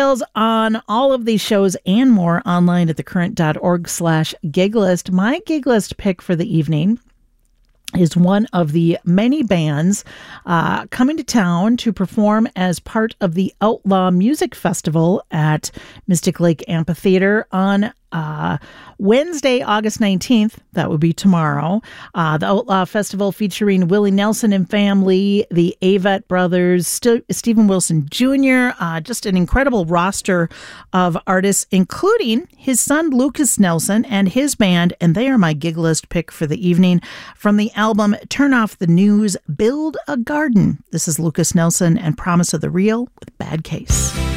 Details on all of these shows and more online at thecurrent.org/giglist. My gig list pick for the evening is one of the many bands coming to town to perform as part of the Outlaw Music Festival at Mystic Lake Amphitheater on Wednesday, August 19th. That would be tomorrow. The Outlaw Festival featuring Willie Nelson and family, the Avett Brothers, Stephen Wilson Jr., just an incredible roster of artists, including his son Lucas Nelson and his band, and they are my gig list pick for the evening. From the album Turn Off the News, Build a Garden. This is Lucas Nelson and Promise of the Real with Bad Case.